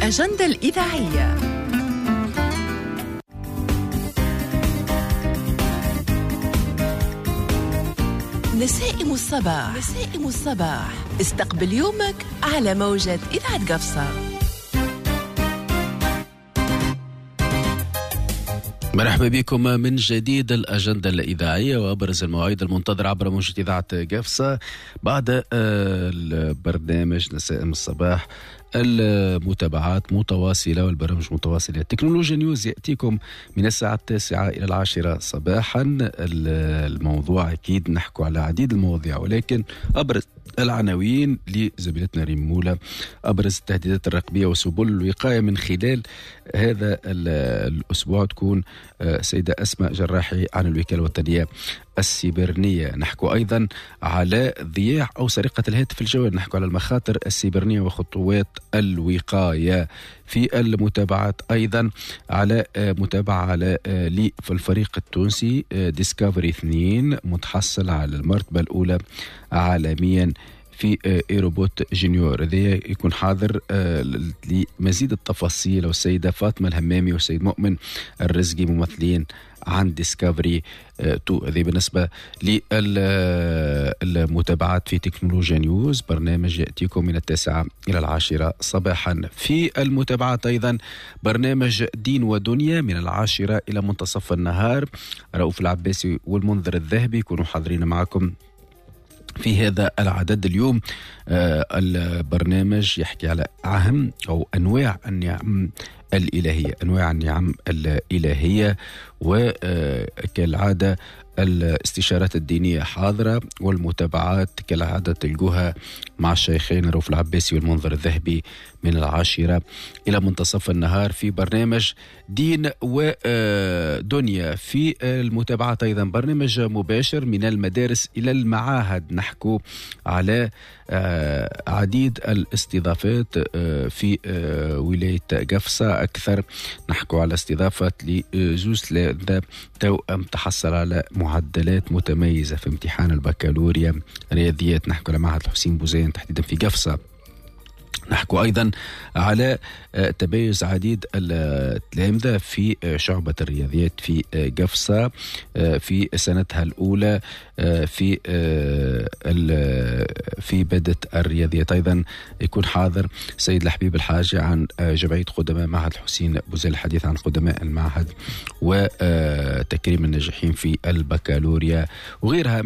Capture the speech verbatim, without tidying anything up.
الأجندة الإذاعية. نسائم الصباح. نسائم الصباح استقبل يومك على موجة إذاعة قفصة. مرحبا بكم من جديد. الأجندة الإذاعية وأبرز المواعيد المنتظرة عبر موجة إذاعة قفصة بعد البرنامج نسائم الصباح. المتابعات متواصلة والبرامج متواصلة. تكنولوجيا نيوز يأتيكم من الساعة التاسعة إلى العاشرة صباحا. الموضوع أكيد نحكو على عديد المواضيع، ولكن أبرز العناوين لزميلتنا ريم مولا. أبرز التهديدات الرقمية وسبل الوقاية من خلال هذا الأسبوع تكون سيدة أسماء جراحي عن الوكالة الوطنية السيبرانية. نحكو أيضا على ضياع أو سرقة الهاتف الجوال. نحكو على المخاطر السيبرانية وخطوات الوقاية. في المتابعات أيضا على متابعة على في الفريق التونسي ديسكفري اثنين متحصل على المرتبة الأولى عالميا في ايروبوت جونيور. هذا يكون حاضر لمزيد التفاصيل والسيدة فاطمة الهمامي والسيد مؤمن الرزقي ممثلين عن ديسكفري تو. هذه بالنسبة للمتابعات في تكنولوجيا نيوز. برنامج يأتيكم من التاسعة إلى العاشرة صباحا. في المتابعات أيضا برنامج دين ودنيا من العاشرة إلى منتصف النهار. رؤوف العباسي والمنذر الذهبي يكونوا حاضرين معكم في هذا العدد. اليوم آه البرنامج يحكي على أهم أو أنواع النعم الإلهية. أنواع النعم الإلهية وكالعادة الاستشارات الدينية حاضرة والمتابعات كالعادة تلقوها مع الشيخين رؤوف العباسي والمنذر الذهبي من العاشرة إلى منتصف النهار في برنامج دين ودنيا. في المتابعات أيضا برنامج مباشر من المدارس إلى المعاهد. نحكو على عديد الاستضافات في ولاية قفصة. أكثر نحكو على استضافة لزوز ثلاثة توأم تحصل على معدلات متميزة في امتحان البكالوريا رياضيات. نحكو على معهد الحسين بوزين تحديدا في قفصة. نحكو أيضا على تميز عديد التلامذة في شعبة الرياضيات في قفصة في سنتها الأولى في في بدء الرياضيات. أيضا يكون حاضر سيد الحبيب الحاجي عن جمعية قدماء معهد الحسين بوزين الحديث عن قدماء المعهد وتكريم الناجحين في البكالوريا وغيرها.